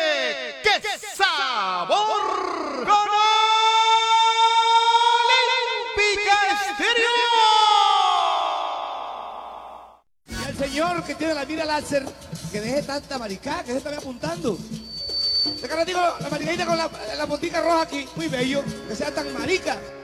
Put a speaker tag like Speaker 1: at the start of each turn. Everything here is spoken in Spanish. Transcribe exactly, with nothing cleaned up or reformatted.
Speaker 1: ¡Qué sabor! ¡Con Olímpica Estéreo!
Speaker 2: Y al señor que tiene la mira láser, que deje tanta maricada, que se está apuntando. De cara digo, la maricadita con la, la botica roja aquí, muy bello, que sea tan marica.